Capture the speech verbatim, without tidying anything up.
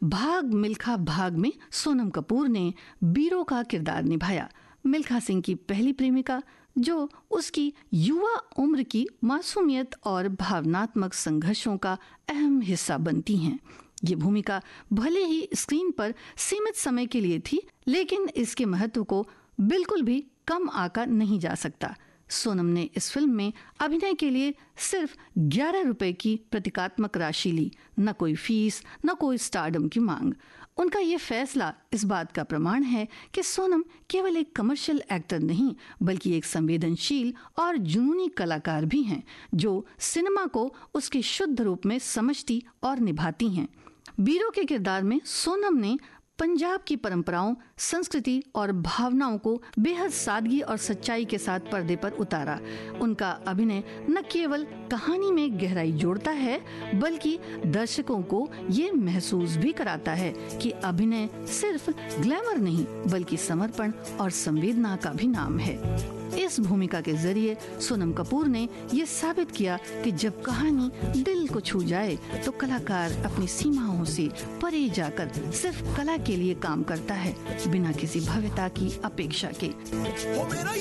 भाग मिल्खा भाग में सोनम कपूर ने बीरो का किरदार निभाया। मिल्खा सिंह की पहली प्रेमिका, जो उसकी युवा उम्र की मासूमियत और भावनात्मक संघर्षों का अहम हिस्सा बनती हैं। ये भूमिका भले ही स्क्रीन पर सीमित समय के लिए थी, लेकिन इसके महत्व को बिल्कुल भी कम आंका नहीं जा सकता। सोनम ने इस फिल्म में अभिनय के लिए सिर्फ ग्यारह रुपए की प्रतीकात्मक राशि ली, न कोई फीस, न कोई स्टारडम की मांग। उनका ये फैसला इस बात का प्रमाण है कि सोनम केवल एक कमर्शियल एक्टर नहीं, बल्कि एक संवेदनशील और जुनूनी कलाकार भी हैं, जो सिनेमा को उसके शुद्ध रूप में समझती और निभाती हैं। बीरो के किरदार में सोनम ने पंजाब की परंपराओं, संस्कृति और भावनाओं को बेहद सादगी और सच्चाई के साथ पर्दे पर उतारा। उनका अभिनय न केवल कहानी में गहराई जोड़ता है, बल्कि दर्शकों को ये महसूस भी कराता है कि अभिनय सिर्फ ग्लैमर नहीं, बल्कि समर्पण और संवेदना का भी नाम है। इस भूमिका के जरिए सोनम कपूर ने ये साबित किया कि जब कहानी दिल को छू जाए तो कलाकार अपनी सीमाओं से परे जाकर सिर्फ कला के लिए काम करता है, बिना किसी भव्यता की अपेक्षा के।